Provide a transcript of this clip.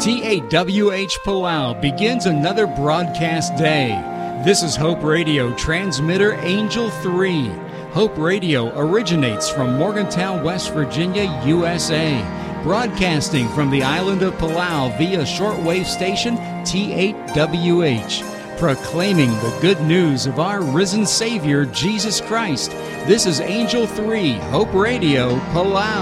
TAWH Palau begins another broadcast day. This is Hope Radio transmitter Angel 3. Hope Radio originates from Morgantown, West Virginia, USA, broadcasting from the island of Palau via shortwave station T8WH, proclaiming the good news of our risen Savior, Jesus Christ. This is Angel 3, Hope Radio, Palau.